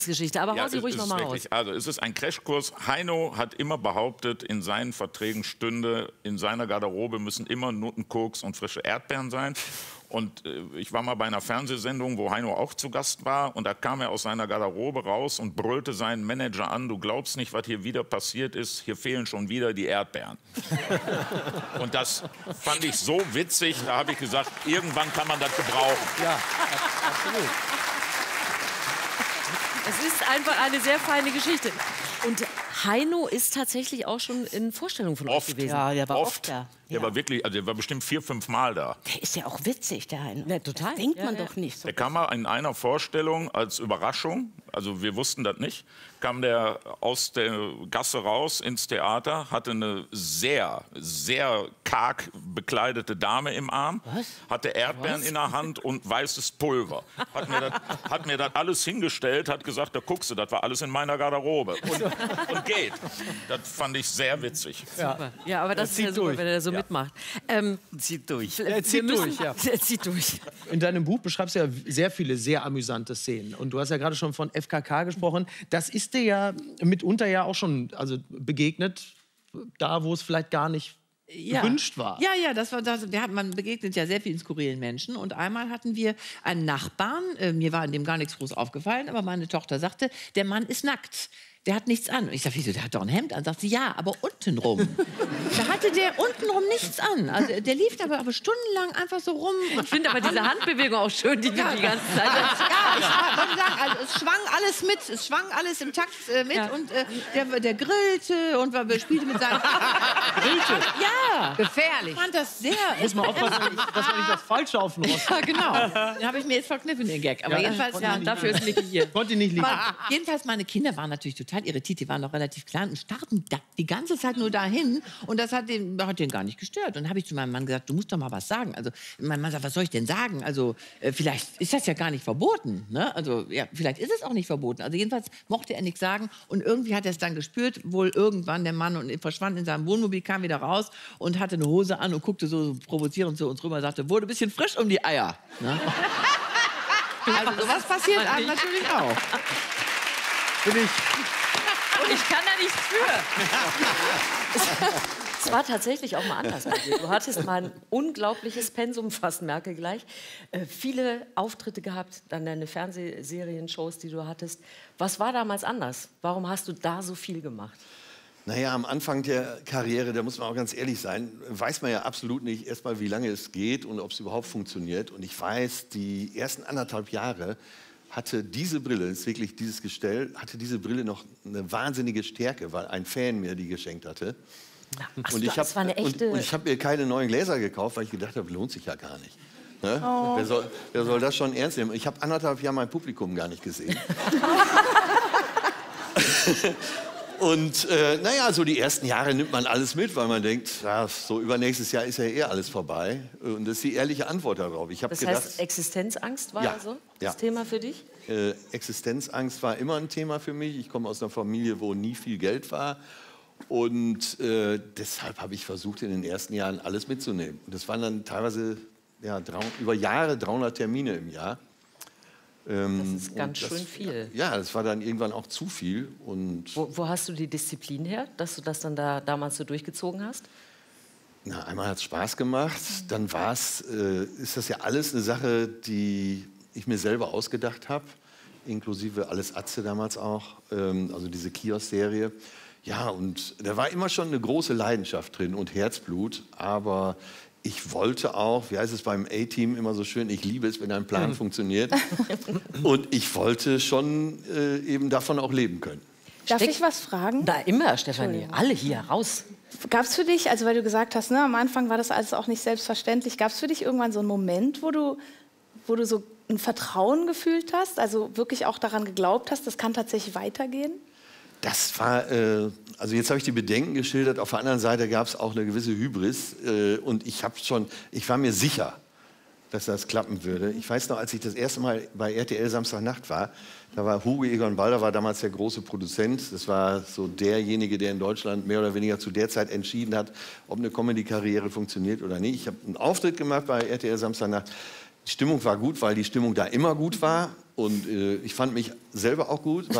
Geschichte, aber hau sie ruhig nochmal raus. Also es ist ein Crashkurs. Heino hat immer behauptet, in seinen Verträgen stünde, in seiner Garderobe müssen immer Nuttenkoks und frische Erdbeeren sein. Und ich war mal bei einer Fernsehsendung, wo Heino auch zu Gast war. Und da kam er aus seiner Garderobe raus und brüllte seinen Manager an: Du glaubst nicht, was hier wieder passiert ist. Hier fehlen schon wieder die Erdbeeren. Und das fand ich so witzig. Da habe ich gesagt, irgendwann kann man das gebrauchen. Ja, absolut. Es ist einfach eine sehr feine Geschichte. Und Heino ist tatsächlich auch schon in Vorstellungen von euch gewesen. Ja, der war oft da. Der war wirklich, also der war bestimmt 4, 5 Mal da. Der ist ja auch witzig, der Heino. Ja, total. Das denkt man doch nicht so. Der kam mal in einer Vorstellung als Überraschung, also wir wussten das nicht, kam der aus der Gasse raus ins Theater, hatte eine sehr, sehr karg bekleidete Dame im Arm, hatte Erdbeeren in der Hand und weißes Pulver. Hat mir das alles hingestellt, hat gesagt, da guckst du, das war alles in meiner Garderobe. Und geht. Das fand ich sehr witzig. Super. Ja, aber das ist ja super, wenn er so mitmacht. Zieht durch. Er zieht durch, ja. Er zieht durch. In deinem Buch beschreibst du ja sehr viele sehr amüsante Szenen. Und du hast ja gerade schon von FKK gesprochen. Das ist dir ja mitunter ja auch schon begegnet, da wo es vielleicht gar nicht gewünscht war. Ja, ja, man begegnet ja sehr vielen skurrilen Menschen. Und einmal hatten wir einen Nachbarn, mir war in dem gar nichts groß aufgefallen, aber meine Tochter sagte, der Mann ist nackt. Der hat nichts an. Und ich sag, wieso, der hat doch ein Hemd an. Sagt sie, ja, aber untenrum. Da hatte der untenrum nichts an. Also der lief da aber stundenlang einfach so rum. Ich finde aber diese Handbewegung auch schön, die wir die ganze Zeit... Ja, ich wollte sagen, also es schwang alles mit. Es schwang alles im Takt mit. Ja. Und der grillte und spielte mit seinem... Grillte? Ja. Gefährlich. Ich fand das sehr... Muss man aufpassen, dass man nicht das Falsche auf den Rost. Ja, genau. Den habe ich mir jetzt verkniffen, den Gag. Aber jedenfalls... Ja, dafür ist Niki hier. Konnte nicht liegen. Jedenfalls, meine Kinder waren natürlich total irritiert. Die waren noch relativ klein und starrten die ganze Zeit nur dahin. Und das hat den gar nicht gestört. Und dann habe ich zu meinem Mann gesagt, du musst doch mal was sagen. Also mein Mann sagt, was soll ich denn sagen? Also vielleicht ist das ja gar nicht verboten. Ne? Also ja, vielleicht ist es auch nicht verboten. Also jedenfalls mochte er nichts sagen. Und irgendwie hat er es dann gespürt. Wohl irgendwann der Mann und verschwand in seinem Wohnmobil, kam wieder raus und hatte eine Hose an und guckte so provozierend zu uns rüber und sagte, wurde ein bisschen frisch um die Eier. Ne? Also sowas passiert einem natürlich auch. Bin ich... Und ich kann da nichts für. Es war tatsächlich auch mal anders bei dir. Du hattest mal ein unglaubliches Pensum, fast merke gleich. Viele Auftritte gehabt, dann deine Fernsehserien-Shows, die du hattest. Was war damals anders? Warum hast du da so viel gemacht? Naja, am Anfang der Karriere, da muss man auch ganz ehrlich sein, weiß man ja absolut nicht erstmal, wie lange es geht und ob es überhaupt funktioniert. Und ich weiß, die ersten 1,5 Jahre hatte diese Brille, ist wirklich dieses Gestell, hatte diese Brille noch eine wahnsinnige Stärke, weil ein Fan mir die geschenkt hatte. Ach, und ich habe mir keine neuen Gläser gekauft, weil ich gedacht habe, lohnt sich ja gar nicht. Ne? Oh. Wer soll das schon ernst nehmen? Ich habe 1,5 Jahre mein Publikum gar nicht gesehen. Und naja, so die ersten Jahre nimmt man alles mit, weil man denkt, ja, so übernächstes Jahr ist ja eh alles vorbei. Und das ist die ehrliche Antwort darauf. Das heißt, Existenzangst war also das Thema für dich? Existenzangst war immer ein Thema für mich. Ich komme aus einer Familie, wo nie viel Geld war. Und deshalb habe ich versucht, in den ersten Jahren alles mitzunehmen. Und das waren dann teilweise über Jahre 300 Termine im Jahr. Das ist ganz schön viel. Ja, das war dann irgendwann auch zu viel. Und wo hast du die Disziplin her, dass du das dann damals so durchgezogen hast? Na, einmal hat es Spaß gemacht, dann ist das ja alles eine Sache, die ich mir selber ausgedacht habe, inklusive Alles Atze damals auch, also diese Kiosk-Serie. Ja, und da war immer schon eine große Leidenschaft drin und Herzblut, aber ich wollte auch, wie heißt es beim A-Team immer so schön, ich liebe es, wenn ein Plan funktioniert. Und ich wollte schon eben davon auch leben können. Darf ich was fragen? Da immer, Stefanie. Alle hier, raus. Gab es für dich, also weil du gesagt hast, ne, am Anfang war das alles auch nicht selbstverständlich, gab es für dich irgendwann so einen Moment, wo du so ein Vertrauen gefühlt hast, also wirklich auch daran geglaubt hast, das kann tatsächlich weitergehen? Das war, also jetzt habe ich die Bedenken geschildert, auf der anderen Seite gab es auch eine gewisse Hybris und ich war mir sicher, dass das klappen würde. Ich weiß noch, als ich das erste Mal bei RTL Samstagnacht war, da war Hugo Egon Balder, war damals der große Produzent. Das war so derjenige, der in Deutschland mehr oder weniger zu der Zeit entschieden hat, ob eine Comedy-Karriere funktioniert oder nicht. Ich habe einen Auftritt gemacht bei RTL Samstagnacht. Die Stimmung war gut, weil die Stimmung da immer gut war. Und ich fand mich selber auch gut,